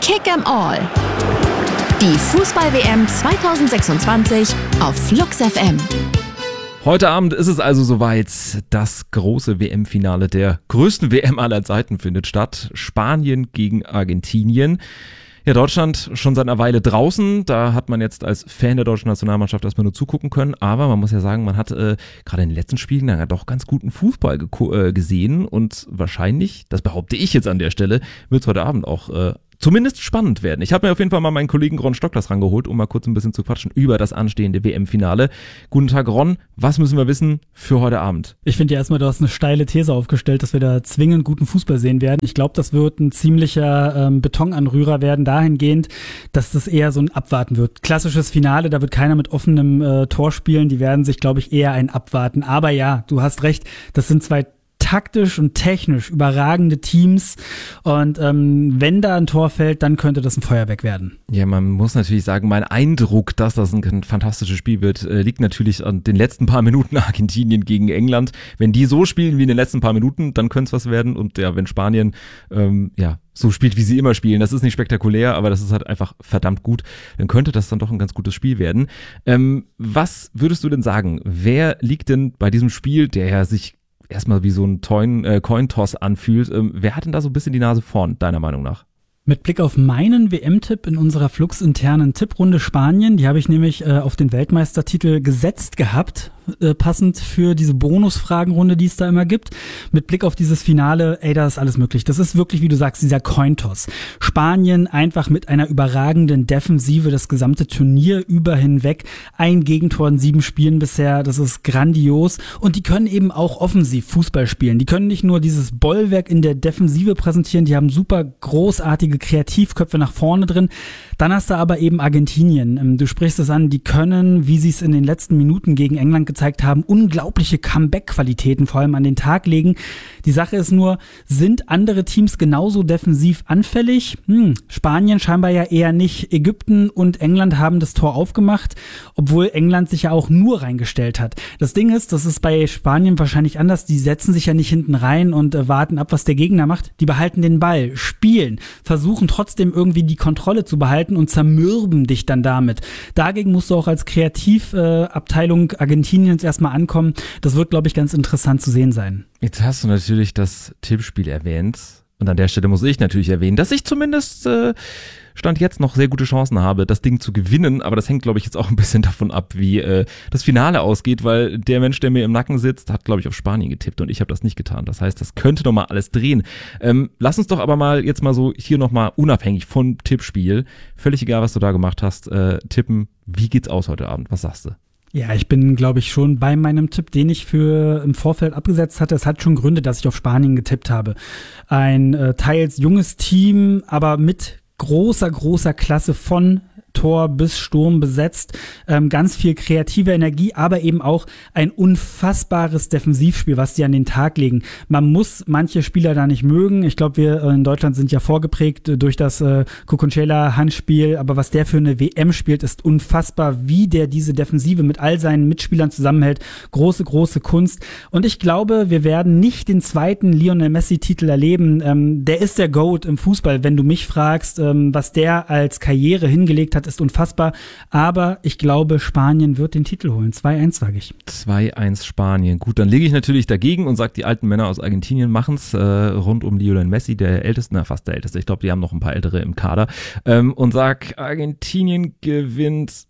Kick 'em All. Die Fußball-WM 2026 auf Flux FM. Heute Abend ist es also soweit. Das große WM-Finale der größten WM aller Zeiten findet statt. Spanien gegen Argentinien. Ja, Deutschland schon seit einer Weile draußen. Da hat man jetzt als Fan der deutschen Nationalmannschaft erstmal nur zugucken können. Aber man muss ja sagen, man hat gerade in den letzten Spielen dann doch ganz guten Fußball gesehen. Und wahrscheinlich, das behaupte ich jetzt an der Stelle, wird es heute Abend auch zumindest spannend werden. Ich habe mir auf jeden Fall mal meinen Kollegen Ron Stocklas rangeholt, um mal kurz ein bisschen zu quatschen über das anstehende WM-Finale. Guten Tag, Ron. Was müssen wir wissen für heute Abend? Ich finde ja erstmal, du hast eine steile These aufgestellt, dass wir da zwingend guten Fußball sehen werden. Ich glaube, das wird ein ziemlicher Betonanrührer werden, dahingehend, dass das eher so ein Abwarten wird. Klassisches Finale, da wird keiner mit offenem Tor spielen. Die werden sich, glaube ich, eher ein Abwarten. Aber ja, du hast recht, das sind zwei taktisch und technisch überragende Teams und wenn da ein Tor fällt, dann könnte das ein Feuerwerk werden. Ja, man muss natürlich sagen, mein Eindruck, dass das ein fantastisches Spiel wird, liegt natürlich an den letzten paar Minuten Argentinien gegen England. Wenn die so spielen wie in den letzten paar Minuten, dann könnte es was werden und ja, wenn Spanien so spielt, wie sie immer spielen, das ist nicht spektakulär, aber das ist halt einfach verdammt gut, dann könnte das dann doch ein ganz gutes Spiel werden. Was würdest du denn sagen, wer liegt denn bei diesem Spiel, der ja sich erstmal wie so ein Cointoss anfühlt. Wer hat denn da so ein bisschen die Nase vorn, deiner Meinung nach? Mit Blick auf meinen WM-Tipp in unserer Flux-internen Tipprunde Spanien, die habe ich nämlich auf den Weltmeistertitel gesetzt gehabt, passend für diese Bonusfragenrunde, die es da immer gibt. Mit Blick auf dieses Finale, da ist alles möglich. Das ist wirklich, wie du sagst, dieser Cointoss. Spanien einfach mit einer überragenden Defensive das gesamte Turnier über hinweg. Ein Gegentor in 7 Spielen bisher, das ist grandios. Und die können eben auch offensiv Fußball spielen. Die können nicht nur dieses Bollwerk in der Defensive präsentieren, die haben super großartige Kreativköpfe nach vorne drin. Dann hast du aber eben Argentinien. Du sprichst es an, die können, wie sie es in den letzten Minuten gegen England gezeigt haben, unglaubliche Comeback-Qualitäten vor allem an den Tag legen. Die Sache ist nur, sind andere Teams genauso defensiv anfällig? Spanien scheinbar ja eher nicht. Ägypten und England haben das Tor aufgemacht, obwohl England sich ja auch nur reingestellt hat. Das Ding ist, das ist bei Spanien wahrscheinlich anders. Die setzen sich ja nicht hinten rein und warten ab, was der Gegner macht. Die behalten den Ball, spielen, versuchen trotzdem irgendwie die Kontrolle zu behalten und zermürben dich dann damit. Dagegen musst du auch als Kreativabteilung Argentiniens erstmal ankommen. Das wird, glaube ich, ganz interessant zu sehen sein. Jetzt hast du natürlich das Tippspiel erwähnt. Und an der Stelle muss ich natürlich erwähnen, dass ich zumindest Stand jetzt noch sehr gute Chancen habe, das Ding zu gewinnen. Aber das hängt, glaube ich, jetzt auch ein bisschen davon ab, wie das Finale ausgeht, weil der Mensch, der mir im Nacken sitzt, hat, glaube ich, auf Spanien getippt und ich habe das nicht getan. Das heißt, das könnte noch mal alles drehen. Lass uns doch aber mal jetzt mal so hier noch mal unabhängig vom Tippspiel, völlig egal, was du da gemacht hast, tippen. Wie geht's aus heute Abend? Was sagst du? Ja, ich bin, glaube ich, schon bei meinem Tipp, den ich für im Vorfeld abgesetzt hatte. Es hat schon Gründe, dass ich auf Spanien getippt habe. Ein teils junges Team, aber mit großer Klasse von Tor bis Sturm besetzt, ganz viel kreative Energie, aber eben auch ein unfassbares Defensivspiel, was die an den Tag legen. Man muss manche Spieler da nicht mögen. Ich glaube, wir in Deutschland sind ja vorgeprägt durch das Cucurella-Handspiel, aber was der für eine WM spielt, ist unfassbar, wie der diese Defensive mit all seinen Mitspielern zusammenhält. Große Kunst. Und ich glaube, wir werden nicht den zweiten Lionel Messi-Titel erleben. Der ist der GOAT im Fußball, wenn du mich fragst, was der als Karriere hingelegt hat, ist unfassbar, aber ich glaube, Spanien wird den Titel holen. 2-1 sage ich. 2-1 Spanien. Gut, dann lege ich natürlich dagegen und sage, die alten Männer aus Argentinien machen es rund um Lionel Messi, der älteste, fast der älteste. Ich glaube, die haben noch ein paar ältere im Kader. Und sag, Argentinien gewinnt.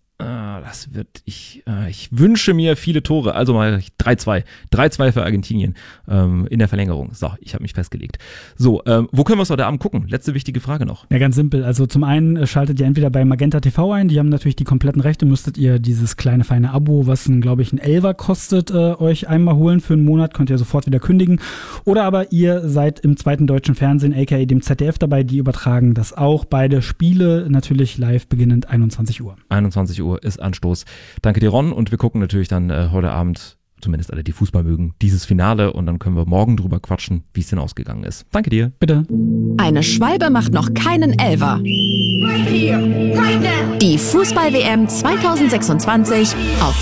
Ich wünsche mir viele Tore, also mal 3-2. 3-2 für Argentinien in der Verlängerung. So, ich habe mich festgelegt. So, wo können wir es heute Abend gucken? Letzte wichtige Frage noch. Ja, ganz simpel. Also zum einen schaltet ihr entweder bei Magenta TV ein, die haben natürlich die kompletten Rechte, müsstet ihr dieses kleine feine Abo, was glaube ich ein Elfer kostet, euch einmal holen für einen Monat, könnt ihr sofort wieder kündigen. Oder aber ihr seid im zweiten deutschen Fernsehen, aka dem ZDF dabei, die übertragen das auch. Beide Spiele natürlich live beginnend 21 Uhr. 21 Uhr ist Anstoß. Danke dir, Ron, und wir gucken natürlich dann heute Abend, zumindest alle, die Fußball mögen, dieses Finale und dann können wir morgen drüber quatschen, wie es denn ausgegangen ist. Danke dir. Bitte. Eine Schwalbe macht noch keinen Elfer. Die Fußball-WM 2026 auf